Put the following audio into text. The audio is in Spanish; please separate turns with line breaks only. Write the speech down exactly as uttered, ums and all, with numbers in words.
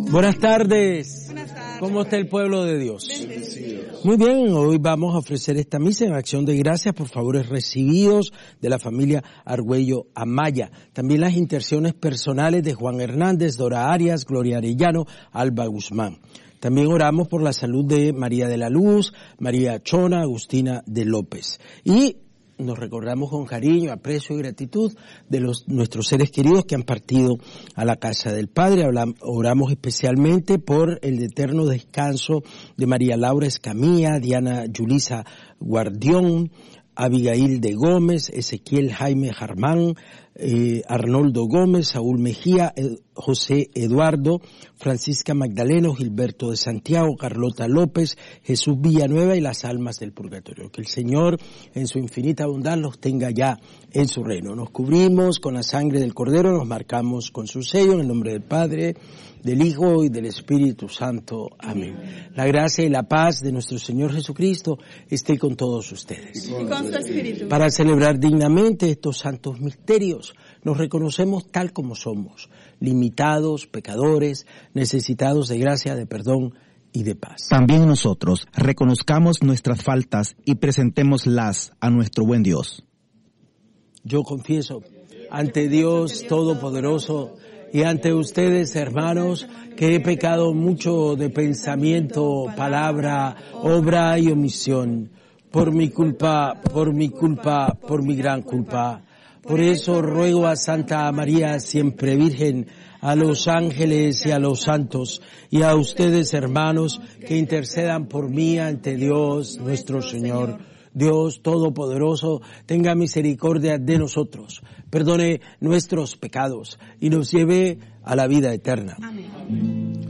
Buenas tardes.
Buenas tardes.
¿Cómo está el pueblo de Dios?
Bendecidos.
Muy bien, hoy vamos a ofrecer esta misa en acción de gracias por favores recibidos de la familia Argüello Amaya. También las intenciones personales de Juan Hernández, Dora Arias, Gloria Arellano, Alba Guzmán. También oramos por la salud de María de la Luz, María Chona, Agustina de López. Y nos recordamos con cariño, aprecio y gratitud de los nuestros seres queridos que han partido a la casa del Padre. Oramos especialmente por el eterno descanso de María Laura Escamilla, Diana Yulisa Guardión, Abigail de Gómez, Ezequiel Jaime Jarmán, eh, Arnoldo Gómez, Saúl Mejía, eh, José Eduardo, Francisca Magdaleno, Gilberto de Santiago, Carlota López, Jesús Villanueva y las almas del purgatorio. Que el Señor en su infinita bondad los tenga ya en su reino. Nos cubrimos con la sangre del Cordero, nos marcamos con su sello en el nombre del Padre, del Hijo y del Espíritu Santo. Amén. La gracia y la paz de nuestro Señor Jesucristo esté con todos ustedes.
Y con su espíritu.
Para celebrar dignamente estos santos misterios, nos reconocemos tal como somos, limitados, pecadores, necesitados de gracia, de perdón y de paz.
También nosotros reconozcamos nuestras faltas y presentémoslas a nuestro buen Dios.
Yo confieso ante Dios Todopoderoso y ante ustedes, hermanos, que he pecado mucho de pensamiento, palabra, obra y omisión, por mi culpa, por mi culpa, por mi gran culpa. Por eso ruego a Santa María, siempre Virgen, a los ángeles y a los santos, y a ustedes, hermanos, que intercedan por mí ante Dios nuestro Señor. Dios Todopoderoso, tenga misericordia de nosotros, perdone nuestros pecados y nos lleve a la vida eterna.